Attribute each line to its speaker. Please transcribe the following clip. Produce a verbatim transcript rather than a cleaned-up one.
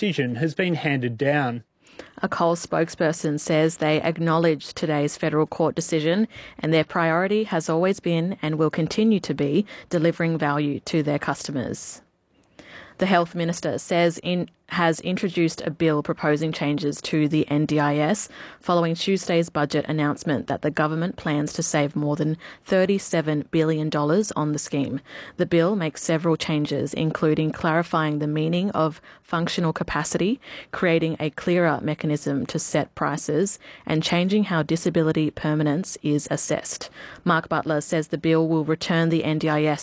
Speaker 1: decision has been handed down.
Speaker 2: A Coles spokesperson says they acknowledged today's federal court decision and their priority has always been and will continue to be delivering value to their customers. The Health Minister says in has introduced a bill proposing changes to the N D I S following Tuesday's budget announcement that the government plans to save more than thirty-seven billion dollars on the scheme. The bill makes several changes, including clarifying the meaning of functional capacity, creating a clearer mechanism to set prices, and changing how disability permanence is assessed. Mark Butler says the bill will return the N D I S